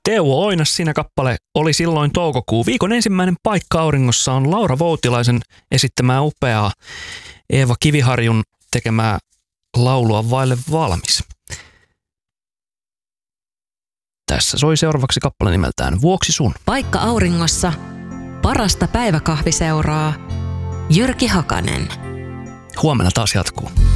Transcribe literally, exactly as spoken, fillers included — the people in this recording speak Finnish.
Teuvo Oinas, siinä kappale oli silloin toukokuu. Viikon ensimmäinen paikka auringossa on Laura Voutilaisen esittämää upeaa Eeva Kiviharjun tekemää laulua vaille valmis. Tässä soi seuraavaksi kappale nimeltään Vuoksi sun. Paikka auringossa. Parasta päiväkahviseuraa. Jyrki Hakanen. Huomenna taas jatkuu.